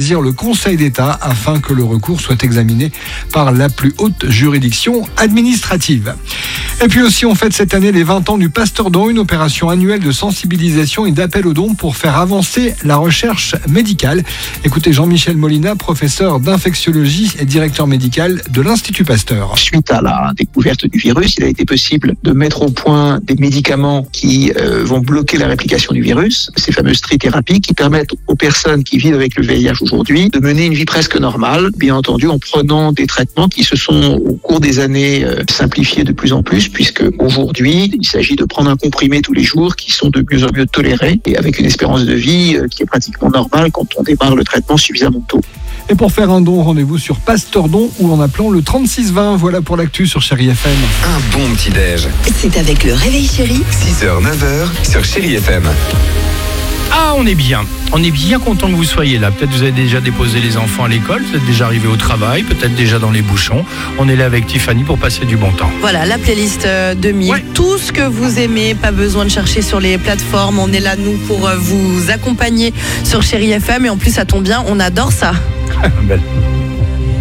saisir le Conseil d'État afin que le recours soit examiné par la plus haute juridiction administrative. Et puis aussi, on fête cette année les 20 ans du Pasteur Don, une opération annuelle de sensibilisation et d'appel aux dons pour faire avancer la recherche médicale. Écoutez Jean-Michel Molina, professeur d'infectiologie et directeur médical de l'Institut Pasteur. Suite à la découverte du virus, il a été possible de mettre au point des médicaments qui vont bloquer la réplication du virus, ces fameuses trithérapies qui permettent aux personnes qui vivent avec le VIH aujourd'hui de mener une vie presque normale, bien entendu en prenant des traitements qui se sont au cours des années simplifiés de plus en plus, puisque aujourd'hui il s'agit de prendre un comprimé tous les jours qui sont de mieux en mieux tolérés et avec une espérance de vie qui est pratiquement normale quand on démarre le traitement suffisamment tôt. Et pour faire un don, rendez-vous sur Pasteur Don ou en appelant le 3620. Voilà pour l'actu sur Chérie FM. Un bon petit-déj. C'est avec le Réveil Chéri. 6h, 9h sur Chérie FM. Ah, on est bien. On est bien content que vous soyez là. Peut-être vous avez déjà déposé les enfants à l'école, vous êtes déjà arrivé au travail, peut-être déjà dans les bouchons. On est là avec Tiffany pour passer du bon temps. Voilà, la playlist 2000. Ouais. Tout ce que vous aimez, pas besoin de chercher sur les plateformes. On est là, nous, pour vous accompagner sur Chérie FM. Et en plus, ça tombe bien, on adore ça. Belle.